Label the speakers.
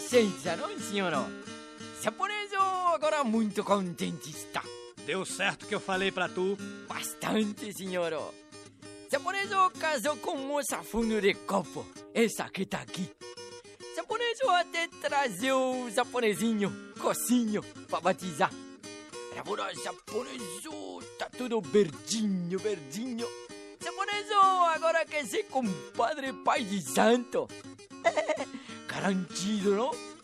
Speaker 1: licença, não, senhor? Japonês agora muito contente está.
Speaker 2: Deu certo o que eu falei pra tu?
Speaker 1: Bastante, senhor. Japonês casou com moça fundo de copo. Essa que tá aqui. Japonês até trazer o japonesinho, cocinho, pra batizar. Agora japonês tá tudo verdinho, verdinho. Japonês agora quer ser compadre pai de santo. Garantido, não?